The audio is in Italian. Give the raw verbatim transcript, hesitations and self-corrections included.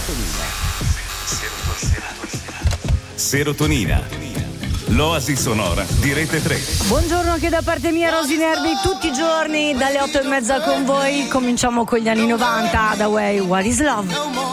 Serotonina. L'oasi sonora di Rete tre. Buongiorno anche da parte mia, Rosy Nervi, tutti i giorni dalle otto e mezza con voi. Cominciamo con gli anni novanta, da Way, What is Love?